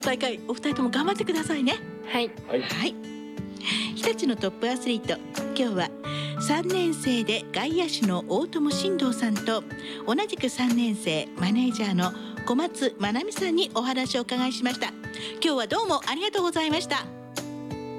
大会お二人とも頑張ってくださいね。 はい。 はい。日立のトップアスリート、今日は3年生で外野手の大友進藤さんと、同じく3年生マネージャーの小松真奈美さんにお話をお伺いしました。今日はどうもありがとうございました。